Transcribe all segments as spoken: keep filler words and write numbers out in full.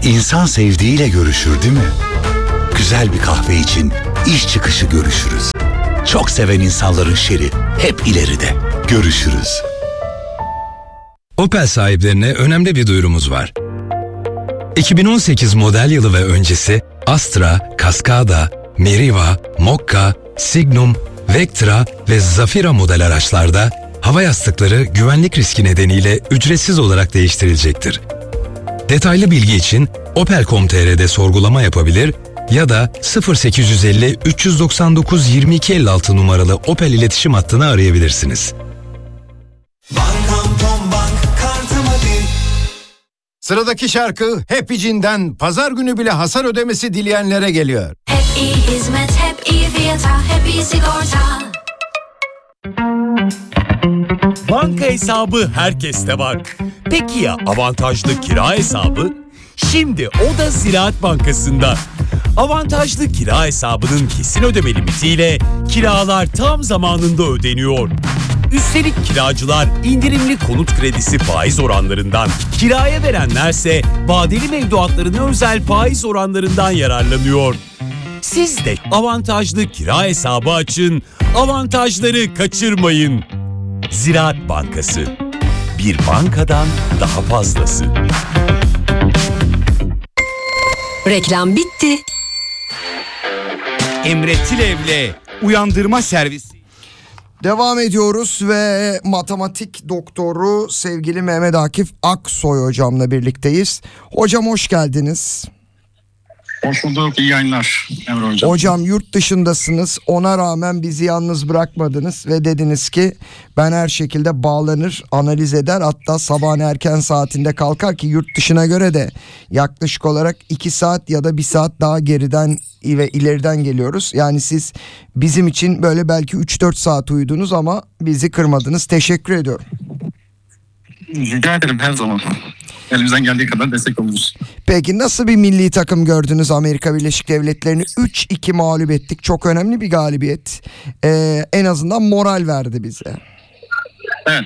İnsan sevdiğiyle görüşür değil mi? Güzel bir kahve için iş çıkışı görüşürüz. Çok seven insanların şeri hep ileride. Görüşürüz. Opel sahiplerine önemli bir duyurumuz var. iki bin on sekiz model yılı ve öncesi Astra, Cascada, Meriva, Mokka, Signum, Vectra ve Zafira model araçlarda hava yastıkları güvenlik riski nedeniyle ücretsiz olarak değiştirilecektir. Detaylı bilgi için opel nokta com nokta tr'de sorgulama yapabilir ya da sıfır sekiz yüz elli üç yüz doksan dokuz yirmi iki elli altı numaralı Opel iletişim hattını arayabilirsiniz. Sıradaki şarkı Happy Cin'den pazar günü bile hasar ödemesi dileyenlere geliyor. Hep iyi hizmet, hep iyi fiyata, hep iyi sigorta. Banka hesabı herkeste var. Peki ya avantajlı kira hesabı? Şimdi o da Ziraat Bankası'nda. Avantajlı kira hesabının kesin ödeme limitiyle kiralar tam zamanında ödeniyor. Üstelik kiracılar indirimli konut kredisi faiz oranlarından, kiraya verenlerse vadeli mevduatlarına özel faiz oranlarından yararlanıyor. Siz de avantajlı kira hesabı açın, avantajları kaçırmayın. Ziraat Bankası, bir bankadan daha fazlası. Reklam bitti. Emre Tilev'le Uyandırma Servisi. Devam ediyoruz ve matematik doktoru sevgili Mehmet Akif Aksoy hocamla birlikteyiz. Hocam hoş geldiniz. Hoş bulduk, iyi yayınlar Emre Hocam. Hocam yurt dışındasınız, ona rağmen bizi yalnız bırakmadınız ve dediniz ki ben her şekilde bağlanır, analiz eder, hatta sabahın erken saatinde kalkar ki yurt dışına göre de yaklaşık olarak iki saat ya da bir saat daha geriden ve ileriden geliyoruz. Yani siz bizim için böyle belki üç dört saat uyudunuz ama bizi kırmadınız. Teşekkür ediyorum. Rica ederim, her zaman. Elimizden geldiği kadar destek oluruz. Peki nasıl bir milli takım gördünüz Amerika Birleşik Devletleri'ni? üç iki mağlup ettik. Çok önemli bir galibiyet. Ee, en azından moral verdi bize. Evet.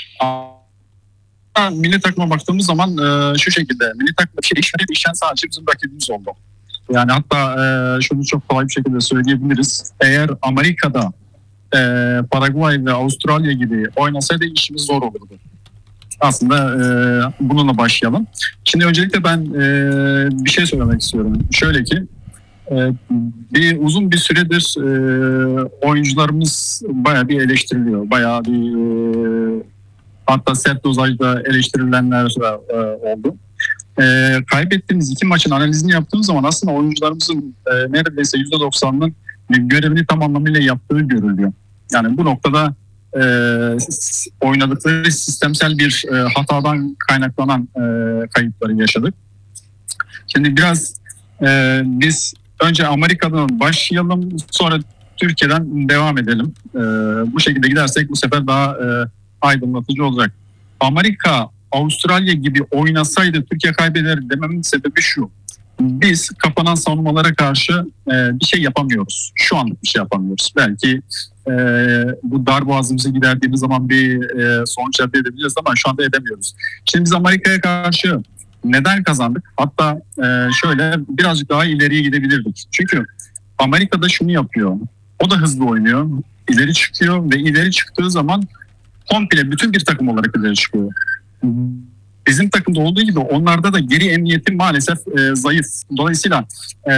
Milli takıma baktığımız zaman e, şu şekilde. Milli takımda bir şey değişmedi. Değişen sadece bizim rakibimiz oldu. Yani hatta e, şunu çok kolay bir şekilde söyleyebiliriz. Eğer Amerika'da e, Paraguay ve Avustralya gibi oynasaydı işimiz zor olurdu. Aslında e, bununla başlayalım. Şimdi öncelikle ben e, bir şey söylemek istiyorum. Şöyle ki e, bir uzun bir süredir e, oyuncularımız bayağı bir eleştiriliyor. Bayağı bir e, hatta sert dozajda eleştirilenler e, oldu. E, kaybettiğimiz iki maçın analizini yaptığımız zaman aslında oyuncularımızın e, neredeyse yüzde doksanının görevini tam anlamıyla yaptığı görülüyor. Yani bu noktada e, oynadıkları sistemsel bir e, hatadan kaynaklanan e, kayıpları yaşadık. Şimdi biraz e, biz önce Amerika'dan başlayalım, sonra Türkiye'den devam edelim. E, bu şekilde gidersek bu sefer daha e, aydınlatıcı olacak. Amerika, Avustralya gibi oynasaydı Türkiye kaybeder dememin sebebi şu. Biz kapanan savunmalara karşı e, bir şey yapamıyoruz. Şu anlık bir şey yapamıyoruz. Belki e, bu dar boğazımızı giderdiğimiz zaman bir e, sonuç elde edebiliriz ama şu anda edemiyoruz. Şimdi biz Amerika'ya karşı neden kazandık? Hatta e, şöyle birazcık daha ileriye gidebilirdik. Çünkü Amerika'da şunu yapıyor. O da hızlı oynuyor. İleri çıkıyor ve ileri çıktığı zaman komple bütün bir takım olarak ileri çıkıyor. Bizim takımda olduğu gibi onlarda da geri emniyeti maalesef e, zayıf. Dolayısıyla e,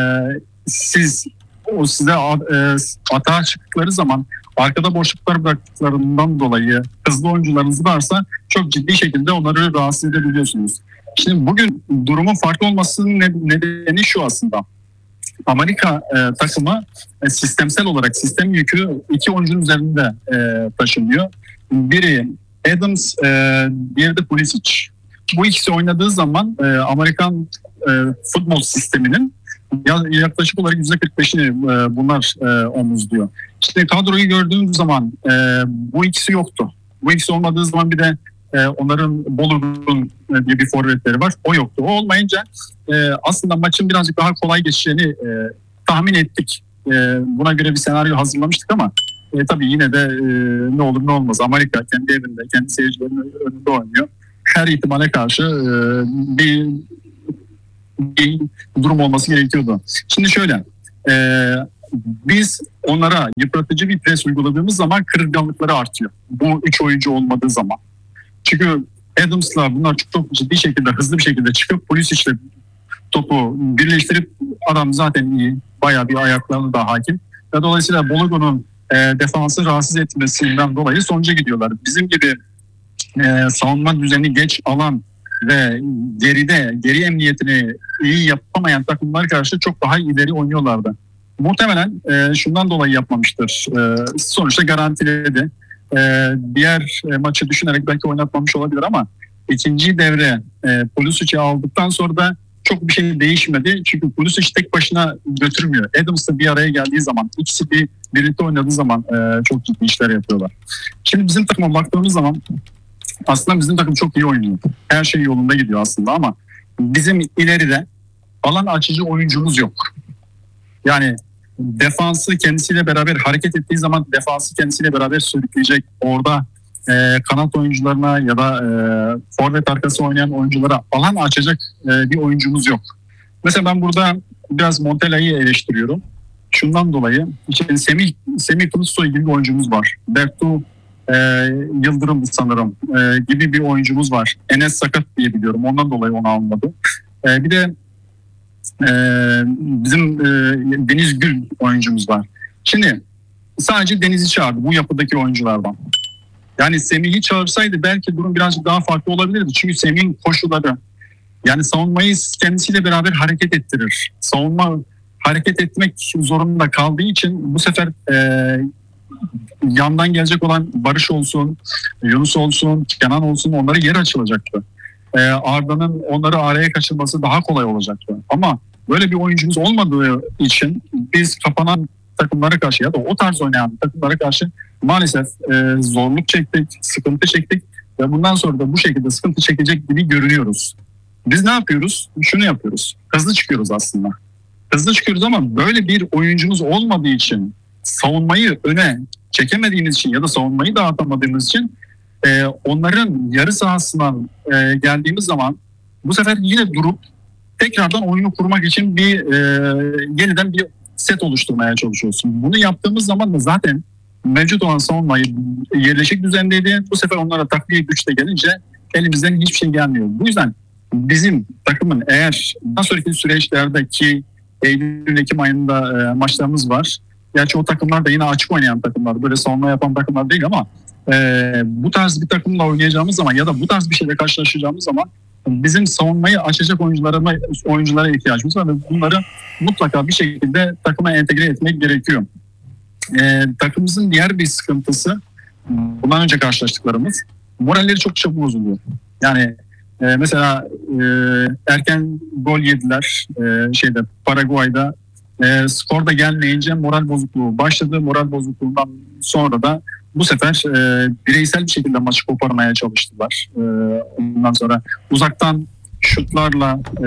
siz o size e, atağa çıktıkları zaman arkada boşluklar bıraktıklarından dolayı hızlı oyuncularınız varsa çok ciddi şekilde onları rahatsız edebiliyorsunuz. Şimdi bugün durumun farklı olmasının nedeni şu aslında. Amerika e, takımı e, sistemsel olarak sistem yükü iki oyuncunun üzerinde e, taşınıyor. Biri Adams, e, diğeri de Pulisic. Bu ikisi oynadığı zaman e, Amerikan e, futbol sisteminin yaklaşık olarak yüzde kırk beşini e, bunlar e, omuzluyor. İşte kadroyu gördüğüm zaman e, bu ikisi yoktu. Bu ikisi olmadığı zaman bir de e, onların Bolur'un e, diye bir forvetleri var. O yoktu. O olmayınca e, aslında maçın birazcık daha kolay geçeceğini e, tahmin ettik. E, buna göre bir senaryo hazırlamıştık ama E, tabii yine de e, ne olur ne olmaz. Amerika kendi evinde, kendi seyircilerinin önünde oynuyor. Her ihtimale karşı e, bir bir durum olması gerekiyordu. Şimdi şöyle, e, biz onlara yıpratıcı bir pres uyguladığımız zaman kırılganlıkları artıyor. Bu üç oyuncu olmadığı zaman. Çünkü Adams'la bunlar çok, çok ciddi şekilde, hızlı bir şekilde çıkıp polis işte topu birleştirip adam zaten iyi, bayağı bir ayaklarına da hakim. Ve dolayısıyla Bologo'nun e, defansı rahatsız etmesinden dolayı sonuca gidiyorlar. Bizim gibi e, savunma düzeni geç alan ve geride, geri emniyetini iyi yapamayan takımlar karşı çok daha ileri oynuyorlardı. Muhtemelen e, şundan dolayı yapmamıştır. E, sonuçta garantiledi. E, diğer e, maçı düşünerek belki oynatmamış olabilir ama ikinci devre e, Pulisic'i aldıktan sonra da çok bir şey değişmedi. Çünkü Pulisic tek başına götürmüyor. Adams da bir araya geldiği zaman, ikisi bir birlikte oynadığı zaman e, çok ciddi işler yapıyorlar. Şimdi bizim takıma baktığımız zaman aslında bizim takım çok iyi oynuyor. Her şey yolunda gidiyor aslında ama bizim ileride alan açıcı oyuncumuz yok. Yani defansı kendisiyle beraber hareket ettiği zaman defansı kendisiyle beraber sürükleyecek. Orada e, kanat oyuncularına ya da e, forvet arkası oynayan oyunculara alan açacak e, bir oyuncumuz yok. Mesela ben burada biraz Montella'yı eleştiriyorum. Şundan dolayı işte Semih, Semih Kılıçsoy gibi bir oyuncumuz var. Bertu e, Yıldırım sanırım e, gibi bir oyuncumuz var. Enes sakat diye biliyorum. Ondan dolayı onu almadı. E, bir de Ee, bizim e, Deniz Gül oyuncumuz var. Şimdi sadece Deniz'i çağırdı bu yapıdaki oyunculardan. Yani Semih'i çağırsaydı belki durum birazcık daha farklı olabilirdi. Çünkü Semih'in koşuları, yani savunmayı kendisiyle beraber hareket ettirir. Savunma hareket etmek zorunda kaldığı için bu sefer e, yandan gelecek olan Barış olsun, Yunus olsun, Kenan olsun onlara yer açılacaktı. Arda'nın onları araya kaçırması daha kolay olacaktı. Ama böyle bir oyuncumuz olmadığı için biz kapanan takımlara karşı ya da o tarz oynayan takımlara karşı maalesef e, zorluk çektik, sıkıntı çektik ve bundan sonra da bu şekilde sıkıntı çekecek gibi görünüyoruz. Biz ne yapıyoruz? Şunu yapıyoruz. Hızlı çıkıyoruz aslında. Hızlı çıkıyoruz ama böyle bir oyuncumuz olmadığı için, savunmayı öne çekemediğimiz için ya da savunmayı dağıtamadığımız için Ee, onların yarı sahasına e, geldiğimiz zaman bu sefer yine durup tekrardan oyunu kurmak için bir e, yeniden bir set oluşturmaya çalışıyorsun. Bunu yaptığımız zaman da zaten mevcut olan savunmayı yerleşik düzendeydi. Bu sefer onlara takviye güçle gelince elimizden hiçbir şey gelmiyor. Bu yüzden bizim takımın eğer daha sonraki süreçlerdeki Eylül-Ekim ayında e, maçlarımız var. Gerçi o takımlar da yine açık oynayan takımlar. Böyle savunma yapan takımlar değil ama Ee, bu tarz bir takımla oynayacağımız zaman ya da bu tarz bir şeyle karşılaşacağımız zaman bizim savunmayı açacak oyunculara, oyunculara ihtiyacımız var ve bunları mutlaka bir şekilde takıma entegre etmek gerekiyor. Ee, takımımızın diğer bir sıkıntısı bundan önce karşılaştıklarımız moralleri çok çabuk bozuluyor. Yani e, mesela e, erken gol yediler e, şeyde Paraguay'da e, skor da gelmeyince moral bozukluğu başladı. Moral bozukluğundan sonra da bu sefer e, bireysel bir şekilde maçı koparmaya çalıştılar. E, ondan sonra uzaktan şutlarla e,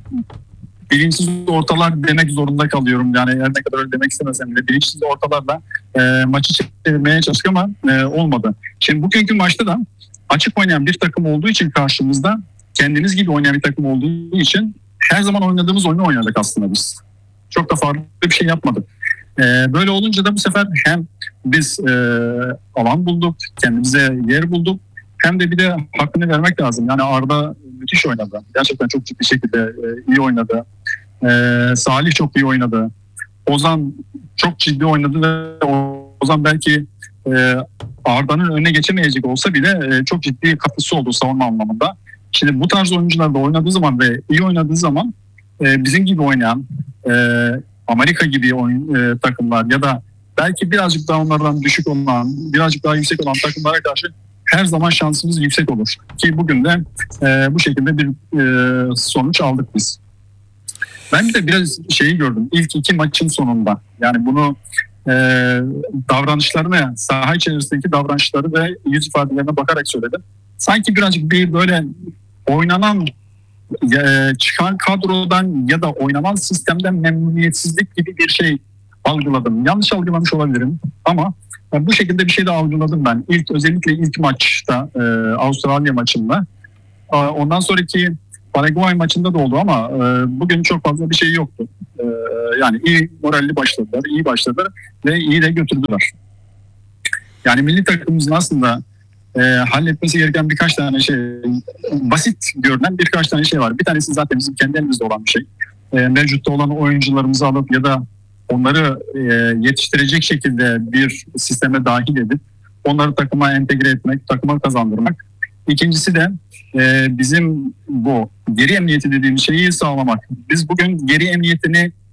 bilinçsiz ortalar demek zorunda kalıyorum. Yani her ne kadar öyle demek istemesem bile bilinçsiz ortalarla e, maçı çevirmeye çalıştık ama e, olmadı. Şimdi bugünkü maçta da açık oynayan bir takım olduğu için karşımızda kendimiz gibi oynayan bir takım olduğu için her zaman oynadığımız oyunu oynadık aslında biz. Çok da farklı bir şey yapmadık. Ee, böyle olunca da bu sefer hem biz e, alan bulduk, kendimize yer bulduk hem de bir de hakkını vermek lazım. Yani Arda müthiş oynadı. Gerçekten çok ciddi şekilde e, iyi oynadı. E, Salih çok iyi oynadı. Ozan çok ciddi oynadı ve Ozan belki e, Arda'nın önüne geçemeyecek olsa bile e, çok ciddi katkısı oldu savunma anlamında. Şimdi bu tarz oyuncular da oynadığı zaman ve iyi oynadığı zaman e, bizim gibi oynayan e, Amerika gibi oyun, e, takımlar ya da belki birazcık daha onlardan düşük olan, birazcık daha yüksek olan takımlara karşı her zaman şansımız yüksek olur. Ki bugün de e, bu şekilde bir e, sonuç aldık biz. Ben bir de biraz şeyi gördüm. İlk iki maçın sonunda. Yani bunu e, davranışlarına, saha içerisindeki davranışları ve yüz ifadelerine bakarak söyledim. Sanki birazcık bir böyle oynanan e, çıkan kadrodan ya da oynanan sistemden memnuniyetsizlik gibi bir şey algıladım. Yanlış algılamış olabilirim ama bu şekilde bir şey de algıladım ben. İlk özellikle ilk maçta e, Avustralya maçında. Ondan sonraki Paraguay maçında da oldu ama e, bugün çok fazla bir şey yoktu. E, yani iyi moralli başladılar, iyi başladılar ve iyi de götürdüler. Yani milli takımımızın aslında e, halletmesi gereken birkaç tane şey, basit görünen birkaç tane şey var. Bir tanesi zaten bizim kendi elimizde olan bir şey. E, mevcutta olan oyuncularımızı alıp ya da onları e, yetiştirecek şekilde bir sisteme dahil edip onları takıma entegre etmek, takıma kazandırmak. İkincisi de e, bizim bu geri emniyeti dediğimiz şeyi sağlamak. Biz bugün geri emniyetini